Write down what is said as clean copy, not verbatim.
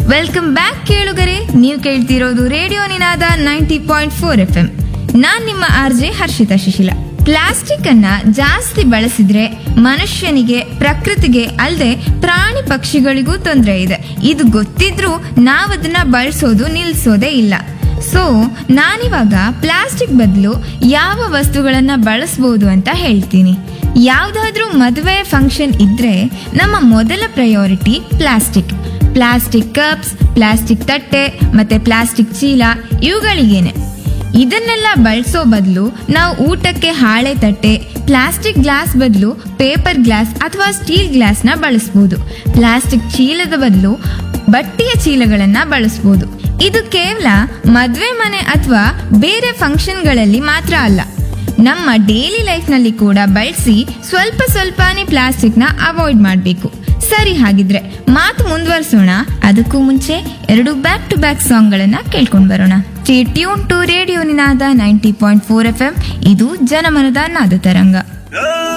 Welcome back ಕೇಳುಗರೆ, ನೀವು ಕೇಳ್ತಿರೋದು ರೇಡಿಯೋ ನಿನಾದ 90.4 FM. ನಾನ್ ನಿಮ್ಮ ಆರ್ಜೆ ಹರ್ಷಿತಾ ಶಿಶಿಲ. ಪ್ಲಾಸ್ಟಿಕ್ ಅನ್ನ ಜಾಸ್ತಿ ಬಳಸಿದ್ರೆ ಮನುಷ್ಯನಿಗೆ, ಪ್ರಕೃತಿಗೆ ಅಲ್ಲದೆ ಪ್ರಾಣಿ ಪಕ್ಷಿಗಳಿಗೂ ತೊಂದರೆ ಇದೆ. ಇದು ಗೊತ್ತಿದ್ರೂ ನಾವದನ್ನ ಬಳಸೋದು ನಿಲ್ಸೋದೇ ಇಲ್ಲ. ಸೊ ನಾನಿವಾಗ ಪ್ಲಾಸ್ಟಿಕ್ ಬದಲು ಯಾವ ವಸ್ತುಗಳನ್ನ ಬಳಸಬಹುದು ಅಂತ ಹೇಳ್ತೀನಿ. ಯಾವ್ದಾದ್ರೂ ಮದುವೆ ಫಂಕ್ಷನ್ ಇದ್ರೆ ನಮ್ಮ ಮೊದಲ ಪ್ರಯಾರಿಟಿ ಪ್ಲಾಸ್ಟಿಕ್ ಕಪ್ಸ್, ಪ್ಲಾಸ್ಟಿಕ್ ತಟ್ಟೆ ಮತ್ತೆ ಪ್ಲಾಸ್ಟಿಕ್ ಚೀಲ ಇವುಗಳಿಗೇನೆ. ಇದನ್ನೆಲ್ಲ ಬಳಸೋ ಬದಲು ನಾವು ಊಟಕ್ಕೆ ಹಾಳೆ ತಟ್ಟೆ, ಪ್ಲಾಸ್ಟಿಕ್ ಗ್ಲಾಸ್ ಬದಲು ಪೇಪರ್ ಗ್ಲಾಸ್ ಅಥವಾ ಸ್ಟೀಲ್ ಗ್ಲಾಸ್ನ ಬಳಸಬಹುದು. ಪ್ಲಾಸ್ಟಿಕ್ ಚೀಲದ ಬದಲು ಬಟ್ಟೆಯ ಚೀಲಗಳನ್ನ ಬಳಸಬಹುದು. ಇದು ಕೇವಲ ಮದುವೆ ಮನೆ ಅಥವಾ ಬೇರೆ ಫಂಕ್ಷನ್ಗಳಲ್ಲಿ ಮಾತ್ರ ಅಲ್ಲ, ನಮ್ಮ ಡೈಲಿ ಲೈಫ್ನಲ್ಲಿ ಕೂಡ ಬಳಸಿ ಸ್ವಲ್ಪ ಸ್ವಲ್ಪನೇ ಪ್ಲಾಸ್ಟಿಕ್ನ ಅವಾಯ್ಡ್ ಮಾಡಬೇಕು. ಸರಿ, ಹಾಗಿದ್ರೆ ಮಾತು ಮುಂದುವರಿಸೋಣ. ಅದಕ್ಕೂ ಮುಂಚೆ 2 ಬ್ಯಾಕ್ ಟು ಬ್ಯಾಕ್ ಸಾಂಗ್ಗಳನ್ನ ಕೇಳ್ಕೊಂಡು ಬರೋಣ. Stay tune to radio Ninada 90.4 FM. ಇದು ಜನಮನದ ನಾದ ತರಂಗ.